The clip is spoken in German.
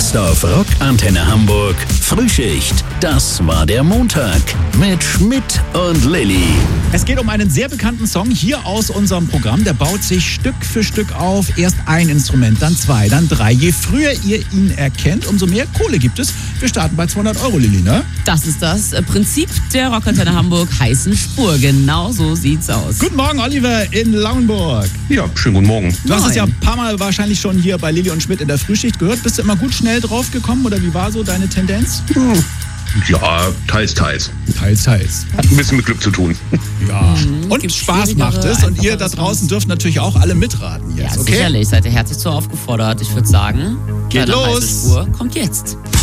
Jetzt auf Rock Antenne Hamburg. Frühschicht. Das war der Montag. Mit Schmidt und Lilly. Es geht um einen sehr bekannten Song hier aus unserem Programm. Der baut sich Stück für Stück auf. Erst ein Instrument, dann zwei, dann drei. Je früher ihr ihn erkennt, umso mehr Kohle gibt es. Wir starten bei 200 €, Lilly, ne? Das ist das Prinzip der Rock Antenne Hamburg heißen Spur. Genau so sieht's aus. Guten Morgen, Oliver in Lauenburg. Ja, schönen guten Morgen. Du hast es ja ein paar Mal wahrscheinlich schon hier bei Lilly und Schmidt in der Frühschicht gehört. Bist du immer gut schnell drauf gekommen oder wie war so deine Tendenz? Ja, teils. Teils. Hat ein bisschen mit Glück zu tun. Ja. Und Gibt Spaß macht es. Und ihr da draußen dürft natürlich auch alle mitraten jetzt, Ja, okay? sicherlich. Seid ihr herzlich so aufgefordert. Ich würde sagen, Geht deine los. heiße Spur kommt jetzt.